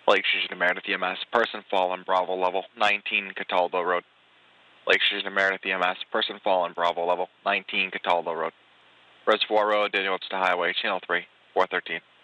Lake Station to Meredith EMS, person fallen, Bravo level 19, Cataldo Road. Lake Station to Meredith EMS, person fallen, Bravo level 19, Cataldo Road. Reservoir Road, Daniel Webster Highway, Channel 3, 413.